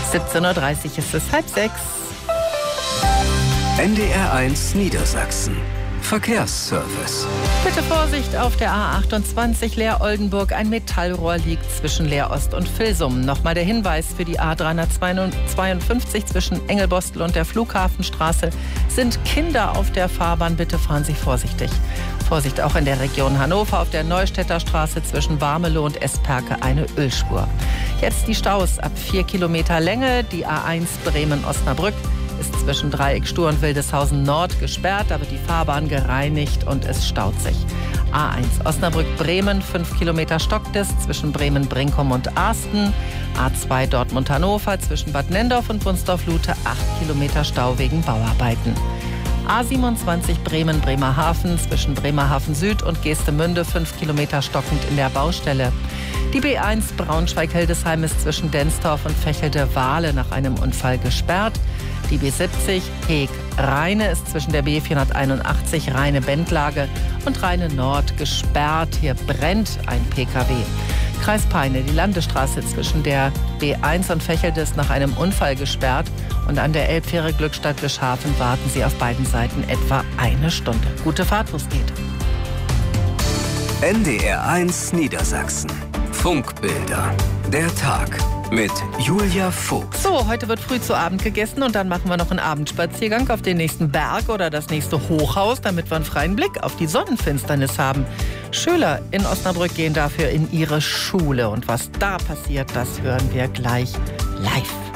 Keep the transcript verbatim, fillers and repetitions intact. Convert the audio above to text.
siebzehn Uhr dreißig ist es, halb sechs. N D R eins Niedersachsen. Verkehrsservice. Bitte Vorsicht auf der A achtundzwanzig Leer-Oldenburg. Ein Metallrohr liegt zwischen Leer-Ost und Vilsum. Nochmal der Hinweis für die A dreihundertzweiundfünfzig zwischen Engelbostel und der Flughafenstraße. Sind Kinder auf der Fahrbahn, bitte fahren Sie vorsichtig. Vorsicht auch in der Region Hannover auf der Neustädter Straße zwischen Warmeloh und Esperke eine Ölspur. Jetzt die Staus ab vier Kilometer Länge. Die A eins Bremen-Osnabrück ist zwischen Dreieck Stur und Wildeshausen Nord gesperrt, aber die Fahrbahn gereinigt und es staut sich. A eins Osnabrück-Bremen, fünf Kilometer stockt es zwischen Bremen-Brinkum und Arsten. A zwei Dortmund-Hannover zwischen Bad Nendorf und Wunsdorf-Lute, acht Kilometer Stau wegen Bauarbeiten. A siebenundzwanzig Bremen-Bremerhaven zwischen Bremerhaven Süd und Geestemünde, fünf Kilometer stockend in der Baustelle. Die B eins Braunschweig-Hildesheim ist zwischen Densdorf und Vechelde-Wahle nach einem Unfall gesperrt. Die B siebzig Heeg-Rheine ist zwischen der B vierhunderteinundachtzig Rheine-Bendlage und Rheine Nord gesperrt. Hier brennt ein P K W. Kreis Peine, die Landesstraße zwischen der B eins und Vechelde ist nach einem Unfall gesperrt. Und an der Elbfähre Glückstadt-Wischhafen warten Sie auf beiden Seiten etwa eine Stunde. Gute Fahrt, wo es geht. N D R eins Niedersachsen. Funkbilder. Der Tag mit Julia Vogt. So, heute wird früh zu Abend gegessen und dann machen wir noch einen Abendspaziergang auf den nächsten Berg oder das nächste Hochhaus, damit wir einen freien Blick auf die Sonnenfinsternis haben. Schüler in Osnabrück gehen dafür in ihre Schule und was da passiert, das hören wir gleich live.